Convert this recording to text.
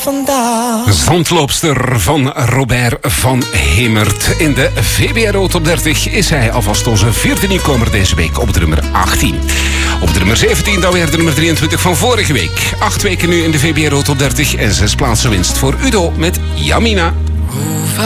vandaag. Zandloopster van Robert van Hemert. In de VBRO Top 30 is hij alvast onze vierde nieuwkomer deze week op de nummer 18. Op de nummer 17 dan weer de nummer 23 van vorige week. 8 weken nu in de VBRO Top 30 en 6 plaatsen winst voor Udo met Yamina.